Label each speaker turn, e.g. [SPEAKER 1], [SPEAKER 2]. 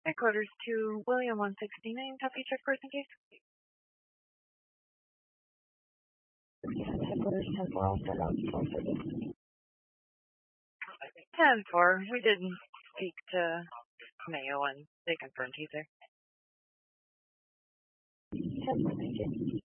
[SPEAKER 1] Headquarters to William 169, copy check person case.
[SPEAKER 2] Headquarters 10-4, I'll start out
[SPEAKER 1] 10-4, we didn't speak to Mayo and they confirmed he's there.
[SPEAKER 2] 10-4, thank you.